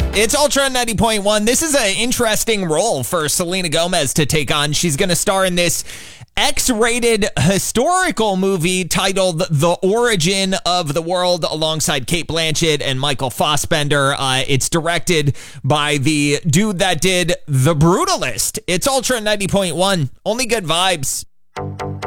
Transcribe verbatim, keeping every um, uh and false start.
It's Ultra ninety point one. This is an interesting role for Selena Gomez to take on. She's going to star in this X-rated historical movie titled The Origin of the World alongside Cate Blanchett and Michael Fassbender. Uh, it's directed by the dude that did The Brutalist. It's Ultra ninety point one. Only good vibes.